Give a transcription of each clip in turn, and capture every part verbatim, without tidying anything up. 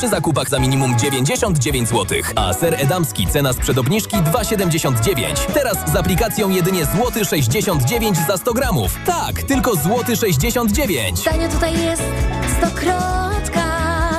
przy zakupach za minimum dziewięćdziesiąt dziewięć złotych. A ser edamski cena sprzed obniżki dwa siedemdziesiąt dziewięć. Teraz z aplikacją jedynie złoty sześćdziesiąt dziewięć za sto gramów. Tak, tylko złoty sześćdziesiąt dziewięć. Tanio tutaj jest stokrotka.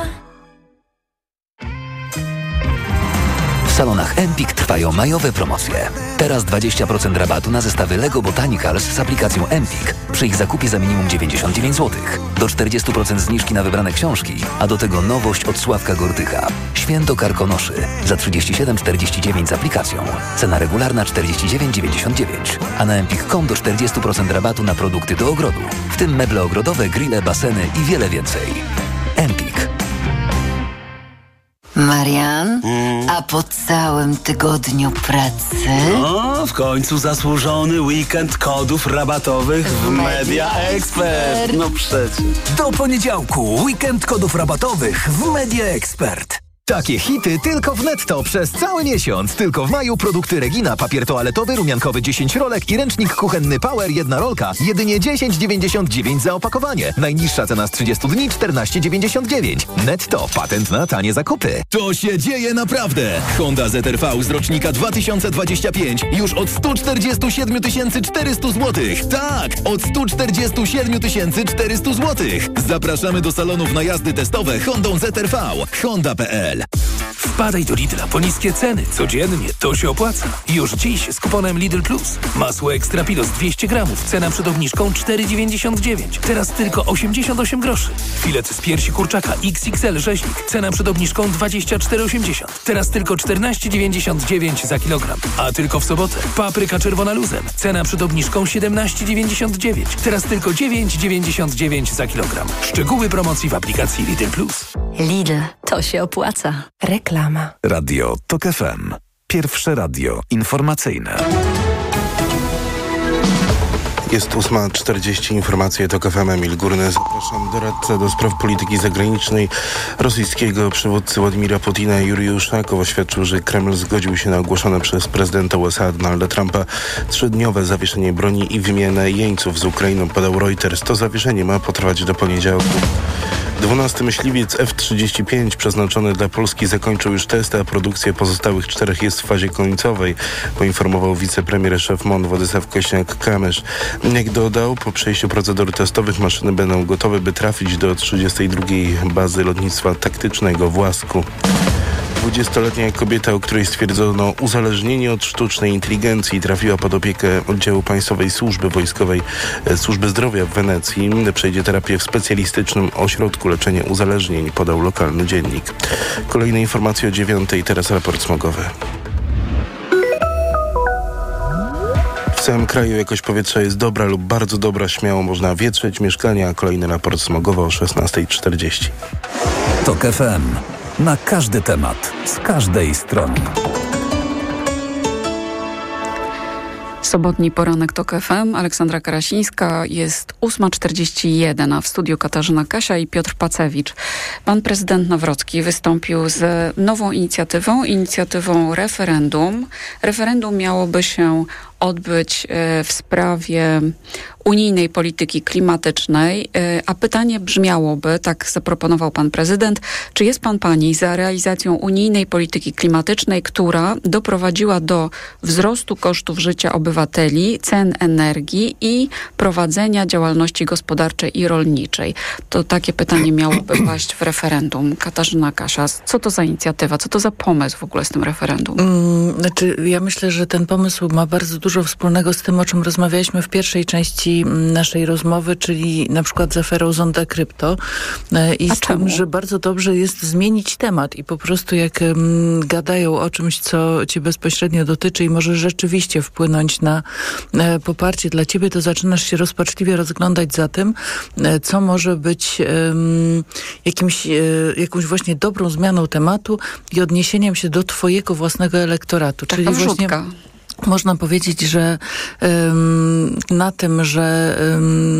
W salonach Empik trwają majowe promocje. Teraz dwadzieścia procent rabatu na zestawy Lego Botanicals z aplikacją Empik przy ich zakupie za minimum dziewięćdziesiąt dziewięć złotych. Do czterdzieści procent zniżki na wybrane książki, a do tego nowość od Sławka Gortycha. Święto Karkonoszy za trzydzieści siedem czterdzieści dziewięć z aplikacją. Cena regularna czterdzieści dziewięć dziewięćdziesiąt dziewięć. A na empik kropka com do czterdzieści procent rabatu na produkty do ogrodu. W tym meble ogrodowe, grille, baseny i wiele więcej. Empik. Marian, mm. a po całym tygodniu pracy? O, w końcu zasłużony weekend kodów rabatowych w, w Media Expert. No przecież. Do poniedziałku weekend kodów rabatowych w Media Expert. Takie hity tylko w Netto przez cały miesiąc. Tylko w maju produkty Regina, papier toaletowy, rumiankowy dziesięć rolek i ręcznik kuchenny Power jedna rolka. Jedynie dziesięć dziewięćdziesiąt dziewięć za opakowanie. Najniższa cena z trzydziestu dni czternaście dziewięćdziesiąt dziewięć. Netto, patent na tanie zakupy. To się dzieje naprawdę. Honda Z R V z rocznika dwa tysiące dwudziestego piątego już od sto czterdzieści siedem tysięcy czterysta złotych. Tak, od sto czterdzieści siedem tysięcy czterysta złotych. Zapraszamy do salonów na jazdy testowe Hondą Z R V. Honda kropka p l. Wpadaj do Lidla po niskie ceny. Codziennie to się opłaca. Już dziś z kuponem Lidl Plus. Masło Extra Pilos dwieście gramów. Cena przed obniżką cztery dziewięćdziesiąt dziewięć. Teraz tylko osiemdziesiąt osiem groszy. Filet z piersi kurczaka X X L rzeźnik. Cena przed obniżką dwadzieścia cztery osiemdziesiąt. Teraz tylko czternaście dziewięćdziesiąt dziewięć za kilogram. A tylko w sobotę papryka czerwona luzem. Cena przed obniżką siedemnaście dziewięćdziesiąt dziewięć. Teraz tylko dziewięć dziewięćdziesiąt dziewięć za kilogram. Szczegóły promocji w aplikacji Lidl Plus. Lidl, to się opłaca. Reklama. Radio Tok F M. Pierwsze radio informacyjne. Jest ósma czterdzieści, informacje Tok F M, Emil Górny. Zapraszam. Doradca do spraw polityki zagranicznej rosyjskiego przywódcy Władimira Putina Jurij Uszakow oświadczył, że Kreml zgodził się na ogłoszone przez prezydenta U S A Donalda Trumpa trzydniowe zawieszenie broni i wymianę jeńców z Ukrainą, podał Reuters. To zawieszenie ma potrwać do poniedziałku. dwunasty myśliwiec F trzydzieści pięć przeznaczony dla Polski zakończył już testy, a produkcja pozostałych czterech jest w fazie końcowej, poinformował wicepremier szef M O N Władysław Kośniak-Kamysz. Jak dodał, po przejściu procedur testowych maszyny będą gotowe, by trafić do trzydziestej drugiej bazy lotnictwa taktycznego w Łasku. dwudziestoletnia kobieta, o której stwierdzono uzależnienie od sztucznej inteligencji, trafiła pod opiekę oddziału Państwowej Służby Wojskowej Służby Zdrowia w Wenecji. Przejdzie terapię w specjalistycznym ośrodku leczenia uzależnień, podał lokalny dziennik. Kolejne informacje o dziewiątej, teraz raport smogowy. W całym kraju jakość powietrza jest dobra lub bardzo dobra, śmiało można wietrzyć mieszkania. Kolejny raport smogowy o szesnasta czterdzieści. Tok F M. Na każdy temat, z każdej strony. Sobotni poranek Tok F M, Aleksandra Karasińska, jest ósma czterdzieści jeden, a w studiu Katarzyna Kasia i Piotr Pacewicz. Pan prezydent Nawrocki wystąpił z nową inicjatywą, inicjatywą referendum. Referendum miałoby się odbyć w sprawie unijnej polityki klimatycznej, a pytanie brzmiałoby, tak zaproponował pan prezydent, czy jest pan pani za realizacją unijnej polityki klimatycznej, która doprowadziła do wzrostu kosztów życia obywateli, cen energii i prowadzenia działalności gospodarczej i rolniczej? To takie pytanie miałoby paść w referendum. Katarzyna Kasia, co to za inicjatywa, co to za pomysł w ogóle z tym referendum? Hmm, znaczy, ja myślę, że ten pomysł ma bardzo dużo wspólnego z tym, o czym rozmawialiśmy w pierwszej części naszej rozmowy, czyli na przykład z aferą Zonda Krypto i A z czemu? tym, że bardzo dobrze jest zmienić temat i po prostu jak um, gadają o czymś, co cię bezpośrednio dotyczy i może rzeczywiście wpłynąć na e, poparcie dla ciebie, to zaczynasz się rozpaczliwie rozglądać za tym, e, co może być um, jakimś, e, jakąś właśnie dobrą zmianą tematu i odniesieniem się do twojego własnego elektoratu. Taka czyli wrzutka. Właśnie można powiedzieć, że um, na tym, że um,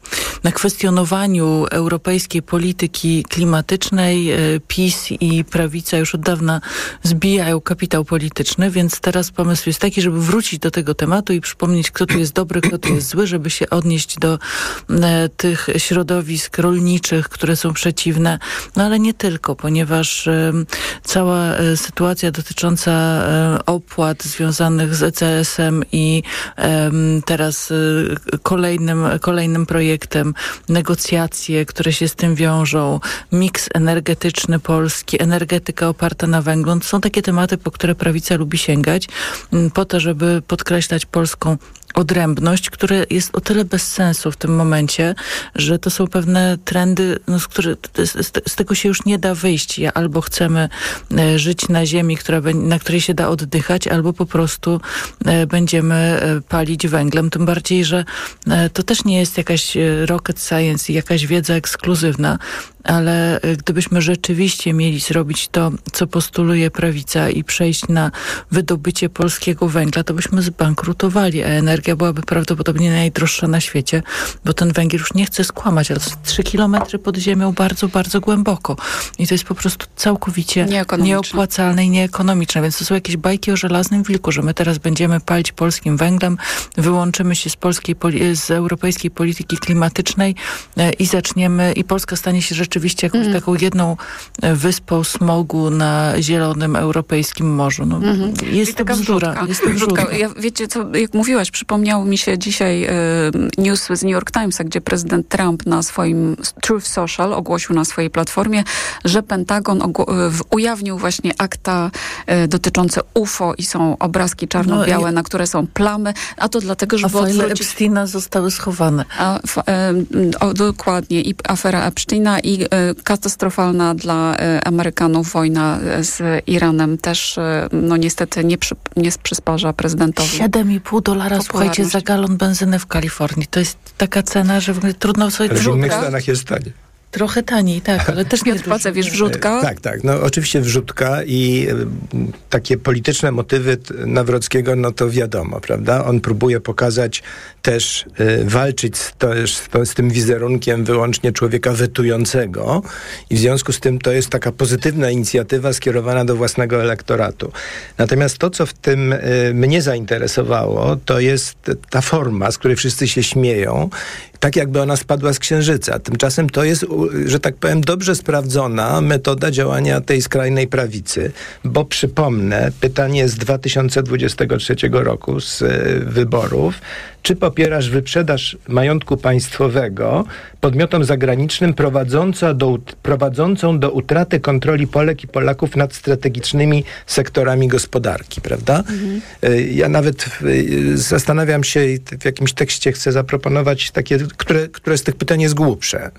na kwestionowaniu europejskiej polityki klimatycznej PiS i prawica już od dawna zbijają kapitał polityczny, więc teraz pomysł jest taki, żeby wrócić do tego tematu i przypomnieć, kto tu jest dobry, kto tu jest zły, żeby się odnieść do e, tych środowisk rolniczych, które są przeciwne, no ale nie tylko, ponieważ e, cała e, sytuacja dotycząca e, opłat związanych z E C S-em i e, teraz e, kolejnym, kolejnym projektem, negocjacje, które się z tym wiążą, miks energetyczny Polski, energetyka oparta na węglu, to są takie tematy, po które prawica lubi sięgać, po to, żeby podkreślać polską odrębność, które jest o tyle bez sensu w tym momencie, że to są pewne trendy, no, z, który, z, z tego się już nie da wyjść. Ja albo chcemy e, żyć na ziemi, która, na której się da oddychać, albo po prostu e, będziemy e, palić węglem. Tym bardziej, że e, to też nie jest jakaś rocket science i jakaś wiedza ekskluzywna, ale gdybyśmy rzeczywiście mieli zrobić to, co postuluje prawica i przejść na wydobycie polskiego węgla, to byśmy zbankrutowali, a energia byłaby prawdopodobnie najdroższa na świecie, bo ten węgiel już nie chce skłamać, ale to jest trzy kilometry pod ziemią bardzo, bardzo głęboko. I to jest po prostu całkowicie nieopłacalne i nieekonomiczne. Więc to są jakieś bajki o żelaznym wilku, że my teraz będziemy palić polskim węglem, wyłączymy się z polskiej, z europejskiej polityki klimatycznej i zaczniemy, i Polska stanie się rzeczywiście Rzeczywiście jakąś mm. taką jedną wyspą smogu na zielonym europejskim morzu. No, mm-hmm. Jest to bzdura. Jest to bzdura. Ja, wiecie co, jak mówiłaś, przypomniał mi się dzisiaj y, news z New York Timesa, gdzie prezydent Trump na swoim Truth Social ogłosił na swojej platformie, że Pentagon ogło- y, ujawnił właśnie akta y, dotyczące U F O i są obrazki czarno-białe, no, i... na które są plamy, a to dlatego, żeby a fajle odwrócić... Epsteina zostały schowane. A, f, y, o, dokładnie. I afera Epsteina i katastrofalna dla Amerykanów wojna z Iranem też no niestety nie, przy, nie przysparza prezydentowi. siedem i pół dolara, słuchajcie, za galon benzyny w Kalifornii. To jest taka cena, że w ogóle trudno sobie... W innych Stanach jest taniej. Trochę taniej, tak, ale też Piotr Pacewicz, wrzutka? Tak, tak, no oczywiście wrzutka i y, takie polityczne motywy Nawrockiego, no to wiadomo, prawda? On próbuje pokazać też, y, walczyć z, to, z, z tym wizerunkiem wyłącznie człowieka wetującego i w związku z tym to jest taka pozytywna inicjatywa skierowana do własnego elektoratu. Natomiast to, co w tym y, mnie zainteresowało, to jest ta forma, z której wszyscy się śmieją, tak jakby ona spadła z księżyca. Tymczasem to jest, że tak powiem, dobrze sprawdzona metoda działania tej skrajnej prawicy, bo przypomnę, pytanie z dwa tysiące dwudziestego trzeciego roku z y, wyborów, czy popierasz wyprzedaż majątku państwowego podmiotom zagranicznym prowadząca do, prowadzącą do utraty kontroli Polek i Polaków nad strategicznymi sektorami gospodarki, prawda? Mhm. Y, ja nawet y, zastanawiam się i w jakimś tekście chcę zaproponować takie, które, które z tych pytań jest głupsze.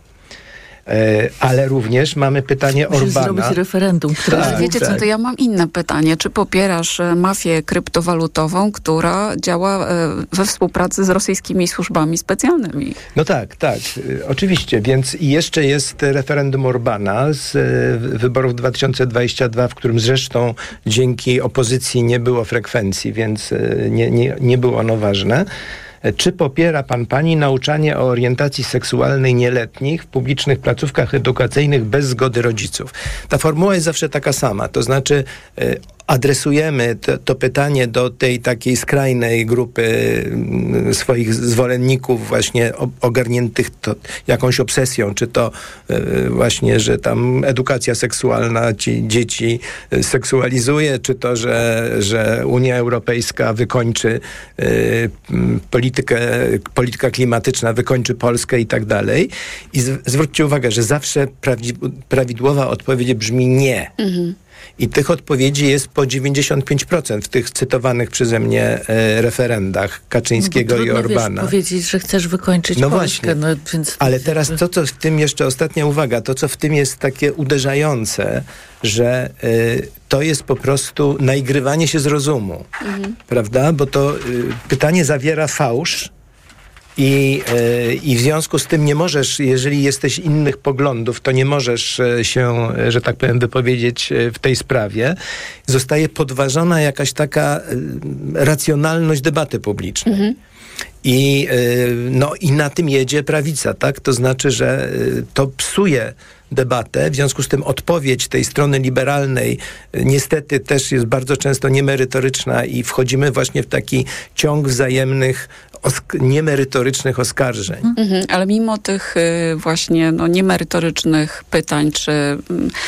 Ale również mamy pytanie Musisz Orbana. zrobić referendum. Które... Tak, wiecie tak. co, to ja mam inne pytanie. Czy popierasz mafię kryptowalutową, która działa we współpracy z rosyjskimi służbami specjalnymi? No tak, tak. Oczywiście. Więc i jeszcze jest referendum Orbana z wyborów dwa tysiące dwudziestego drugiego, w którym zresztą dzięki opozycji nie było frekwencji, więc nie, nie, nie było ono ważne. Czy popiera pan, pani nauczanie o orientacji seksualnej nieletnich w publicznych placówkach edukacyjnych bez zgody rodziców? Ta formuła jest zawsze taka sama, to znaczy y, adresujemy to, to pytanie do tej takiej skrajnej grupy y, swoich zwolenników właśnie o, ogarniętych to, jakąś obsesją, czy to y, właśnie, że tam edukacja seksualna ci dzieci y, seksualizuje, czy to, że, że Unia Europejska wykończy y, politykę Politykę, polityka klimatyczna wykończy Polskę i tak dalej. I z, zwróćcie uwagę, że zawsze prawdzi, prawidłowa odpowiedź brzmi nie. Mhm. I tych odpowiedzi jest po dziewięćdziesiąt pięć procent w tych cytowanych przeze mnie e, referendach Kaczyńskiego no, i Orbana. Wiesz, powiedzieć, że chcesz wykończyć no Polskę. Właśnie. No, więc... Ale teraz to, co w tym jeszcze, ostatnia uwaga, to, co w tym jest takie uderzające, że y, to jest po prostu naigrywanie się z rozumu. Mhm. Prawda? Bo to y, pytanie zawiera fałsz I, I w związku z tym nie możesz, jeżeli jesteś innych poglądów, to nie możesz się, że tak powiem, wypowiedzieć w tej sprawie. Zostaje podważona jakaś taka racjonalność debaty publicznej. Mhm. I, no, i na tym jedzie prawica, tak? To znaczy, że to psuje debatę, w związku z tym odpowiedź tej strony liberalnej niestety też jest bardzo często niemerytoryczna i wchodzimy właśnie w taki ciąg wzajemnych osk- niemerytorycznych oskarżeń. Mhm, ale mimo tych y, właśnie no, niemerytorycznych pytań czy y,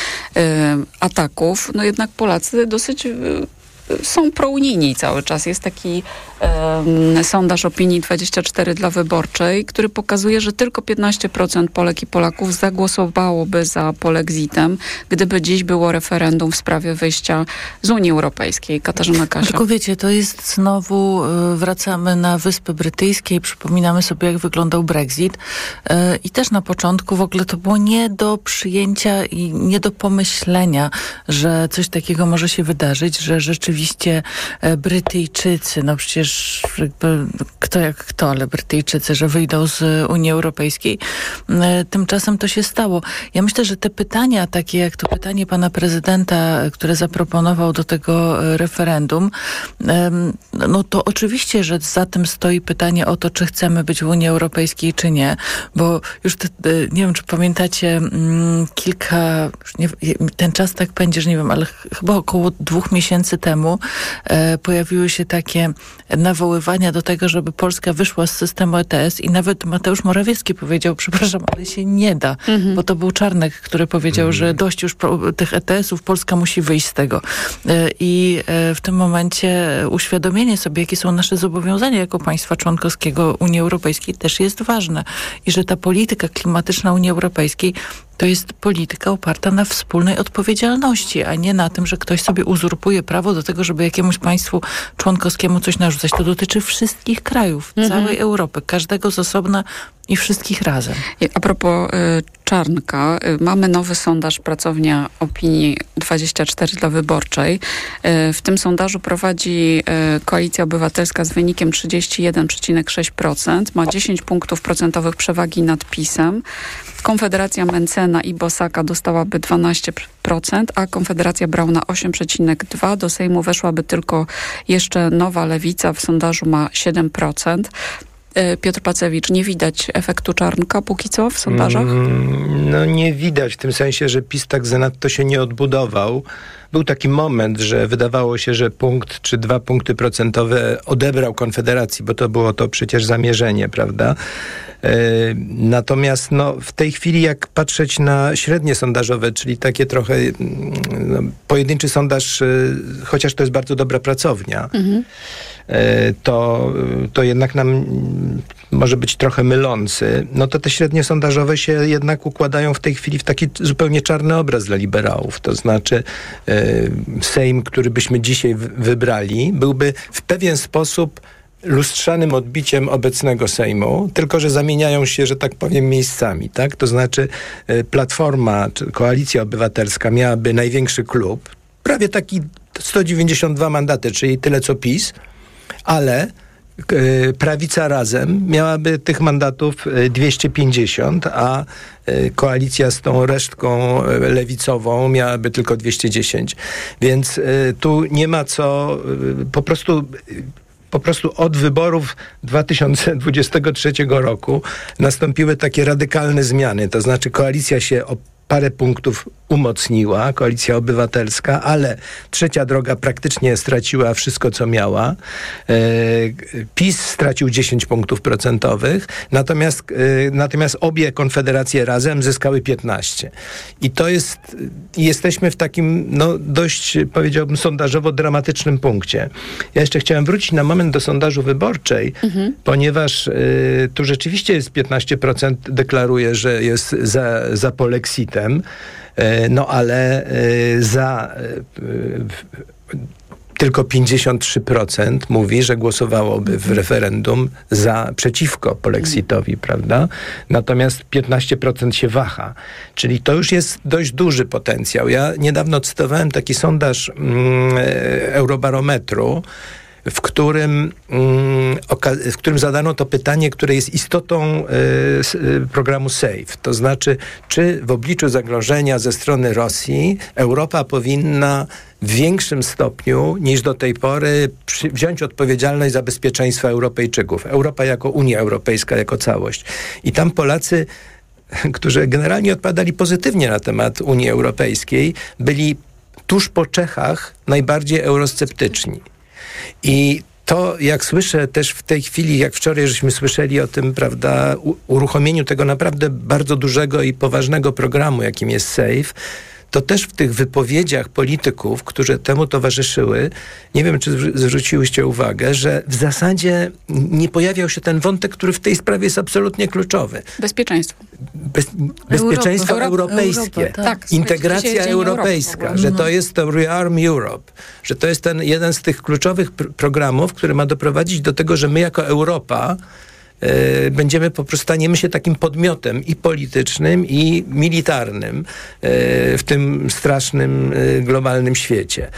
ataków, no jednak Polacy dosyć y, są prounijni cały czas. Jest taki um, sondaż opinii dwadzieścia cztery dla Wyborczej, który pokazuje, że tylko piętnaście procent Polek i Polaków zagłosowałoby za polexitem, gdyby dziś było referendum w sprawie wyjścia z Unii Europejskiej. Katarzyna Kasia. Tylko wiecie, to jest znowu, wracamy na Wyspy Brytyjskie i przypominamy sobie, jak wyglądał Brexit. I też na początku w ogóle to było nie do przyjęcia i nie do pomyślenia, że coś takiego może się wydarzyć, że rzeczywiście Brytyjczycy, no przecież jakby kto jak kto, ale Brytyjczycy, że wyjdą z Unii Europejskiej. Tymczasem to się stało. Ja myślę, że te pytania, takie jak to pytanie pana prezydenta, które zaproponował do tego referendum, no to oczywiście, że za tym stoi pytanie o to, czy chcemy być w Unii Europejskiej, czy nie, bo już te, nie wiem, czy pamiętacie kilka, nie, ten czas tak pędzi, że nie wiem, ale chyba około dwóch miesięcy temu e, pojawiły się takie nawoływania do tego, żeby Polska wyszła z systemu E T S i nawet Mateusz Morawiecki powiedział, przepraszam, ale się nie da, mhm. bo to był Czarnek, który powiedział, mhm. że dość już pro, tych E T S-ów, Polska musi wyjść z tego. E, I e, w tym momencie uświadomienie sobie, jakie są nasze zobowiązania jako państwa członkowskiego Unii Europejskiej też jest ważne. I że ta polityka klimatyczna Unii Europejskiej to jest polityka oparta na wspólnej odpowiedzialności, a nie na tym, że ktoś sobie uzurpuje prawo do tego, żeby jakiemuś państwu członkowskiemu coś narzucać. To dotyczy wszystkich krajów, mhm. całej Europy, każdego z osobna i wszystkich razem. A propos y, Czarnka, y, mamy nowy sondaż Pracownia Opinii dwadzieścia cztery dla Wyborczej. Y, w tym sondażu prowadzi y, Koalicja Obywatelska z wynikiem trzydzieści jeden przecinek sześć procent. Ma dziesięć punktów procentowych przewagi nad PiS-em. Konfederacja Mencena i Bosaka dostałaby dwanaście procent, a Konfederacja Brauna osiem przecinek dwa procent. Do Sejmu weszłaby tylko jeszcze Nowa Lewica. W sondażu ma siedem procent. Piotr Pacewicz, nie widać efektu Czarnka póki co w sondażach? Mm, no nie widać, w tym sensie, że PiS tak zanadto się nie odbudował. Był taki moment, że wydawało się, że punkt czy dwa punkty procentowe odebrał Konfederacji, bo to było to przecież zamierzenie, prawda? Yy, natomiast no, w tej chwili jak patrzeć na średnie sondażowe, czyli takie trochę no, pojedynczy sondaż, yy, chociaż to jest bardzo dobra pracownia, mhm. yy, to, to jednak nam może być trochę mylący, no to te średnie sondażowe się jednak układają w tej chwili w taki zupełnie czarny obraz dla liberałów. To znaczy yy, Sejm, który byśmy dzisiaj w- wybrali, byłby w pewien sposób lustrzanym odbiciem obecnego Sejmu, tylko że zamieniają się, że tak powiem, miejscami, tak? To znaczy y, Platforma, czy Koalicja Obywatelska miałaby największy klub, prawie taki sto dziewięćdziesiąt dwa mandaty, czyli tyle co PiS, ale y, Prawica Razem miałaby tych mandatów y, dwieście pięćdziesiąt, a y, koalicja z tą resztką y, lewicową miałaby tylko dwieście dziesięć. Więc y, tu nie ma co y, po prostu... Y, Po prostu od wyborów dwa tysiące dwudziestego trzeciego roku nastąpiły takie radykalne zmiany. To znaczy koalicja się o parę punktów umocniła, Koalicja Obywatelska, ale Trzecia Droga praktycznie straciła wszystko, co miała. E, PiS stracił dziesięć punktów procentowych, natomiast, e, natomiast obie konfederacje razem zyskały piętnaście. I to jest, jesteśmy w takim, no dość, powiedziałbym, sondażowo dramatycznym punkcie. Ja jeszcze chciałem wrócić na moment do sondażu Wyborczej, mhm. ponieważ e, tu rzeczywiście jest piętnaście procent deklaruje, że jest za, za polexitem. No ale za tylko pięćdziesiąt trzy procent mówi, że głosowałoby w referendum za przeciwko polexitowi, prawda? Natomiast piętnaście procent się waha. Czyli to już jest dość duży potencjał. Ja niedawno cytowałem taki sondaż mm, Eurobarometru, w którym, w którym zadano to pytanie, które jest istotą programu SAFE. To znaczy, czy w obliczu zagrożenia ze strony Rosji Europa powinna w większym stopniu niż do tej pory przy, wziąć odpowiedzialność za bezpieczeństwo Europejczyków. Europa jako Unia Europejska, jako całość. I tam Polacy, którzy generalnie odpowiadali pozytywnie na temat Unii Europejskiej, byli tuż po Czechach najbardziej eurosceptyczni. I to, jak słyszę też w tej chwili, jak wczoraj żeśmy słyszeli o tym, prawda, uruchomieniu tego naprawdę bardzo dużego i poważnego programu, jakim jest SAFE, to też w tych wypowiedziach polityków, którzy temu towarzyszyły, nie wiem, czy zwróciłyście uwagę, że w zasadzie nie pojawiał się ten wątek, który w tej sprawie jest absolutnie kluczowy. Bezpieczeństwo. Bez, bezpieczeństwo Europa, europejskie. Europa, tak. Tak, integracja europejska, Europy, że to jest to Rearm Europe, że to jest ten jeden z tych kluczowych pr- programów, który ma doprowadzić do tego, że my jako Europa będziemy po prostu, staniemy się takim podmiotem i politycznym, i militarnym w tym strasznym, globalnym świecie.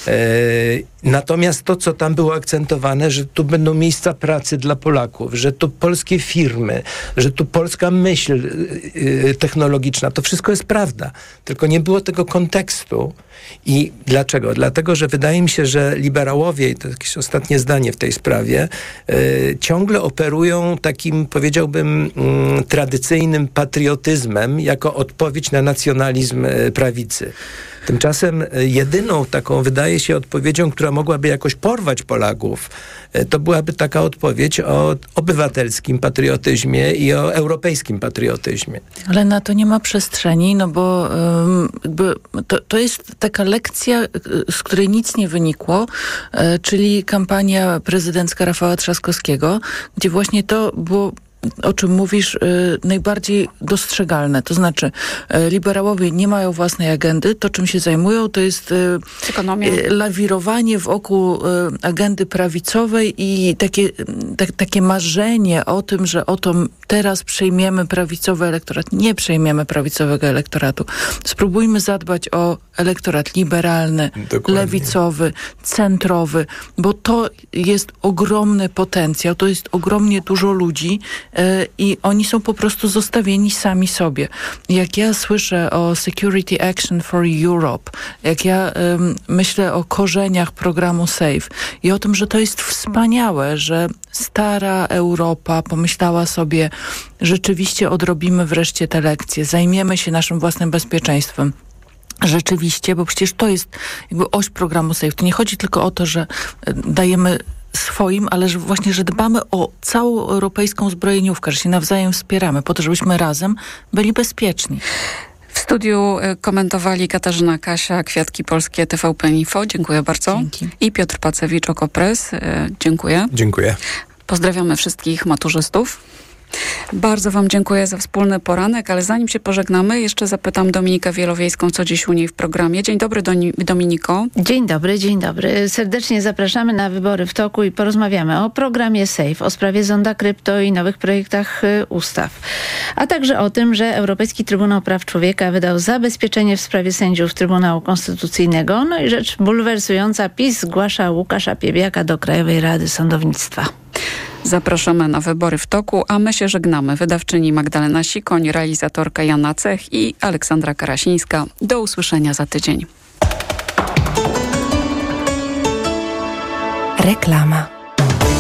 Natomiast to, co tam było akcentowane, że tu będą miejsca pracy dla Polaków, że tu polskie firmy, że tu polska myśl technologiczna, to wszystko jest prawda. Tylko nie było tego kontekstu. I dlaczego? Dlatego, że wydaje mi się, że liberałowie, i to jakieś ostatnie zdanie w tej sprawie, yy, ciągle operują takim, powiedziałbym, yy, tradycyjnym patriotyzmem jako odpowiedź na nacjonalizm yy, prawicy. Tymczasem jedyną taką, wydaje się, odpowiedzią, która mogłaby jakoś porwać Polaków, to byłaby taka odpowiedź o obywatelskim patriotyzmie i o europejskim patriotyzmie. Ale na to nie ma przestrzeni, no bo um, jakby to, to jest taka lekcja, z której nic nie wynikło, e, czyli kampania prezydencka Rafała Trzaskowskiego, gdzie właśnie to było, o czym mówisz, y, najbardziej dostrzegalne. To znaczy, y, liberałowie nie mają własnej agendy. To, czym się zajmują, to jest y, y, lawirowanie wokół y, agendy prawicowej i takie, tak, takie marzenie o tym, że oto teraz przejmiemy prawicowy elektorat. Nie przejmiemy prawicowego elektoratu. Spróbujmy zadbać o elektorat liberalny, Dokładnie. lewicowy, centrowy, bo to jest ogromny potencjał, to jest ogromnie dużo ludzi, i oni są po prostu zostawieni sami sobie. Jak ja słyszę o Security Action for Europe, jak ja um, myślę o korzeniach programu SAFE i o tym, że to jest wspaniałe, że stara Europa pomyślała sobie, rzeczywiście odrobimy wreszcie te lekcje, zajmiemy się naszym własnym bezpieczeństwem. Rzeczywiście, bo przecież to jest jakby oś programu SAFE. To nie chodzi tylko o to, że dajemy swoim, ale że właśnie, że dbamy o całą europejską zbrojeniówkę, że się nawzajem wspieramy, po to, żebyśmy razem byli bezpieczni. W studiu komentowali Katarzyna Kasia, Kwiatki Polskie, T V P Info. Dziękuję bardzo. Dzięki. I Piotr Pacewicz, Okopres. Dziękuję. Dziękuję. Pozdrawiamy wszystkich maturzystów. Bardzo wam dziękuję za wspólny poranek, ale zanim się pożegnamy, jeszcze zapytam Dominikę Wielowiejską, co dziś u niej w programie. Dzień dobry, Dominiko. Dzień dobry, dzień dobry. Serdecznie zapraszamy na Wybory w toku i porozmawiamy o programie SAFE, o sprawie Zonda Krypto i nowych projektach ustaw. A także o tym, że Europejski Trybunał Praw Człowieka wydał zabezpieczenie w sprawie sędziów Trybunału Konstytucyjnego. No i rzecz bulwersująca, PiS zgłasza Łukasza Piebiaka do Krajowej Rady Sądownictwa. Zapraszamy na Wybory w toku, a my się żegnamy. Wydawczyni Magdalena Sikoń, realizatorka Jana Cech i Aleksandra Karasińska. Do usłyszenia za tydzień. Reklama.